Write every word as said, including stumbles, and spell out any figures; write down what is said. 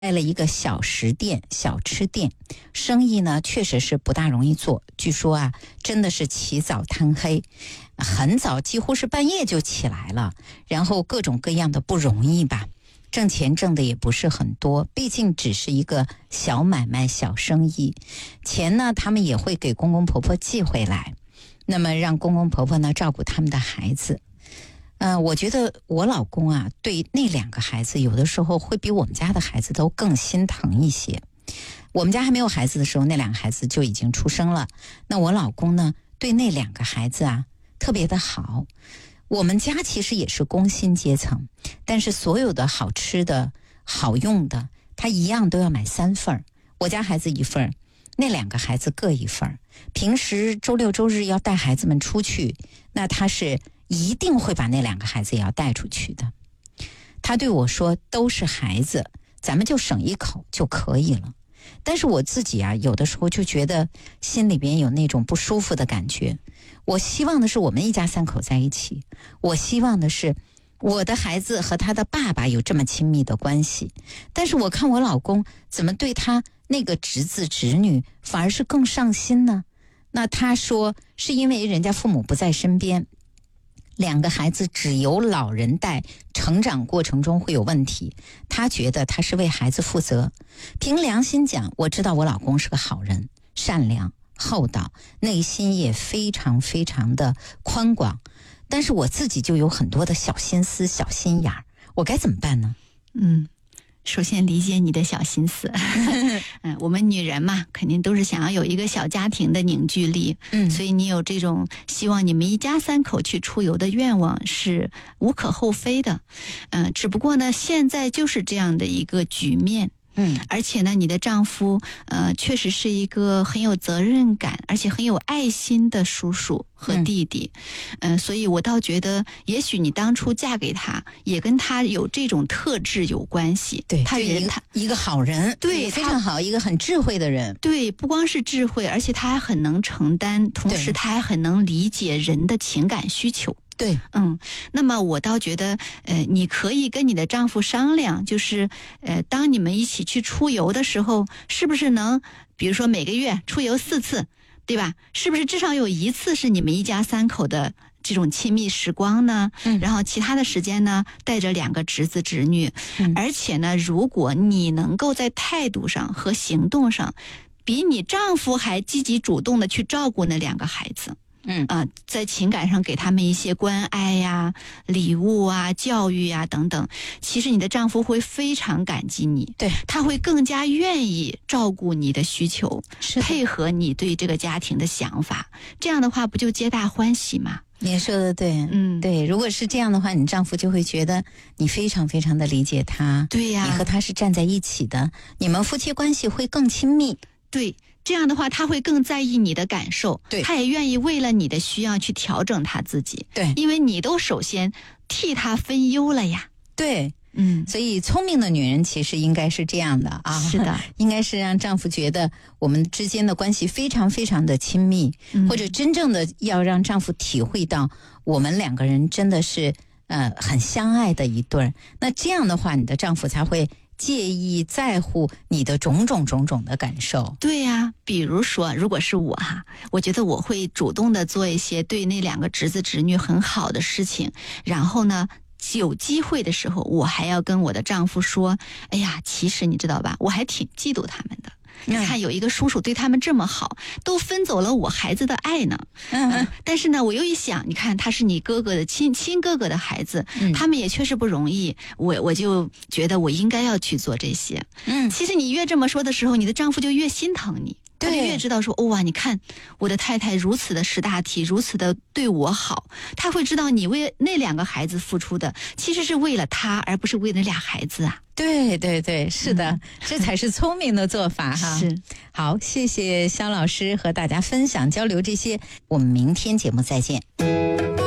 开了一个小食店、小吃店，生意呢确实是不大容易做。据说啊，真的是起早贪黑，很早，几乎是半夜就起来了，然后各种各样的不容易吧。挣钱挣的也不是很多，毕竟只是一个小买卖、小生意。钱呢，他们也会给公公婆婆寄回来，那么让公公婆婆呢照顾他们的孩子。嗯、呃，我觉得我老公啊，对那两个孩子有的时候会比我们家的孩子都更心疼一些。我们家还没有孩子的时候，那两个孩子就已经出生了。那我老公呢，对那两个孩子啊特别的好。我们家其实也是工薪阶层，但是所有的好吃的好用的他一样都要买三份，我家孩子一份，那两个孩子各一份。平时周六周日要带孩子们出去，那他是一定会把那两个孩子也要带出去的。他对我说，都是孩子，咱们就省一口就可以了。但是我自己啊，有的时候就觉得心里边有那种不舒服的感觉。我希望的是我们一家三口在一起，我希望的是我的孩子和他的爸爸有这么亲密的关系。但是我看我老公怎么对他那个侄子侄女反而是更上心呢？那他说是因为人家父母不在身边，两个孩子只由老人带，成长过程中会有问题，他觉得他是为孩子负责。凭良心讲，我知道我老公是个好人，善良厚道，内心也非常非常的宽广，但是我自己就有很多的小心思、小心眼儿，我该怎么办呢？ 嗯，首先理解你的小心思。嗯，我们女人嘛，肯定都是想要有一个小家庭的凝聚力。嗯，所以你有这种希望你们一家三口去出游的愿望是无可厚非的。嗯、呃，只不过呢，现在就是这样的一个局面。嗯，而且呢，你的丈夫呃，确实是一个很有责任感，而且很有爱心的叔叔和弟弟。嗯、呃，所以我倒觉得，也许你当初嫁给他，也跟他有这种特质有关系。 对， 他人他一个好人， 对， 非常好，一个很智慧的人。 对，不光是智慧，而且他还很能承担，同时他还很能理解人的情感需求。 对， 嗯，那么我倒觉得，呃，你可以跟你的丈夫商量，就是，呃，当你们一起去出游的时候，是不是能，比如说每个月出游四次，对吧？是不是至少有一次是你们一家三口的这种亲密时光呢？嗯，然后其他的时间呢，带着两个侄子侄女，嗯，而且呢，如果你能够在态度上和行动上，比你丈夫还积极主动的去照顾那两个孩子。嗯啊、呃，在情感上给他们一些关爱呀、礼物啊、教育呀等等，其实你的丈夫会非常感激你， 对， 他会更加愿意照顾你的需求，配合你对这个家庭的想法。这样的话，不就皆大欢喜吗？ 你说的对，嗯，对。如果是这样的话，你丈夫就会觉得你非常非常的理解他， 对呀， 你和他是站在一起的，你们夫妻关系会更亲密， 对。这样的话，他会更在意你的感受， 对， 他也愿意为了你的需要去调整他自己， 对， 因为你都首先替他分忧了呀， 对， 嗯， 所以聪明的女人其实应该是这样的啊， 是的， 应该是让丈夫觉得我们之间的关系非常非常的亲密，嗯、或者真正的要让丈夫体会到我们两个人真的是呃很相爱的一对儿，那这样的话，你的丈夫才会介意在乎你的种种种种的感受。 对呀、啊，比如说如果是我哈，我觉得我会主动的做一些对那两个侄子侄女很好的事情，然后呢有机会的时候我还要跟我的丈夫说，哎呀，其实你知道吧，我还挺嫉妒他们的，你看有一个叔叔对他们这么好，都分走了我孩子的爱呢。嗯、呃，但是呢，我又一想，你看他是你哥哥的亲亲哥哥的孩子，嗯、他们也确实不容易，我我就觉得我应该要去做这些。嗯，其实你越这么说的时候，你的丈夫就越心疼你。他就越知道说，哇，你看我的太太如此的识大体，如此的对我好，他会知道你为那两个孩子付出的其实是为了他，而不是为那俩孩子啊。 对对对，是的，嗯、这才是聪明的做法哈。 是， 好，谢谢肖老师和大家分享交流这些，我们明天节目再见。